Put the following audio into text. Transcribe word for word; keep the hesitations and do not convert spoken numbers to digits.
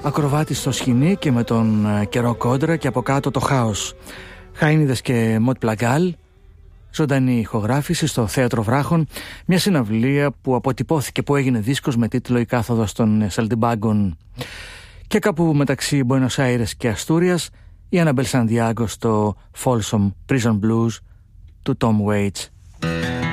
ακροβάτης στο σκηνή και με τον καιρό κόντρα και από κάτω το χάος. Χαΐνιδες και Μοτ Πλαγκάλ, ζωντανή ηχογράφηση στο Θέατρο Βράχων, μια συναυλία που αποτυπώθηκε, που έγινε δίσκος με τίτλο «Η κάθοδος των Σαλτιμπάγκων». Και κάπου μεταξύ Μπουένος Άιρες και Αστούριας, η Αναμπέλ Σαντιάγκο στο Folsom Prison Blues του Tom Waits.